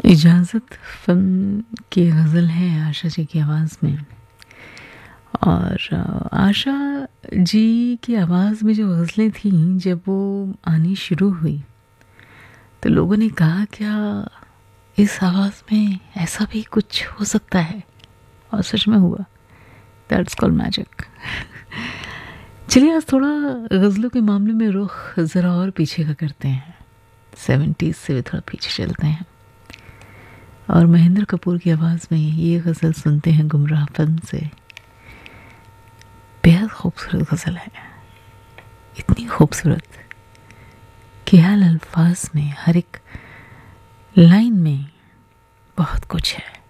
इजाज़त फिल्म की गज़ल है आशा जी की आवाज़ में। और आशा जी की आवाज़ में जो गज़लें थीं जब वो आनी शुरू हुई तो लोगों ने कहा क्या इस आवाज़ में ऐसा भी कुछ हो सकता है, और सच में हुआ। That's called magic. चलिए आज थोड़ा गज़लों के मामले में रुख ज़रा और पीछे का करते हैं, 70s से भी थोड़ा पीछे चलते हैं और महेंद्र कपूर की आवाज़ में ये गज़ल सुनते हैं गुमराह फिल्म से। बेहद खूबसूरत गज़ल है, इतनी खूबसूरत कि हर अल्फाज में, हर एक लाइन में बहुत कुछ है।